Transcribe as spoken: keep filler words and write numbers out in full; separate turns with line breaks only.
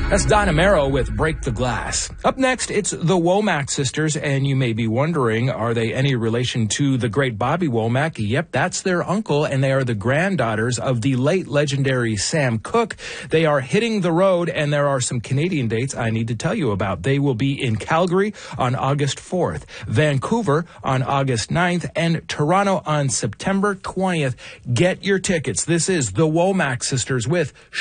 That's Donna Merrill with Break the Glass. Up next, it's the Womack sisters, and you may be wondering, are they any relation to the great Bobby Womack? Yep, that's their uncle, and they are the granddaughters of the late legendary Sam Cooke. They are hitting the road, and there are some Canadian dates I need to tell you about. They will be in Calgary on August fourth, Vancouver on August ninth, and Toronto on September twentieth. Get your tickets. This is the Womack sisters with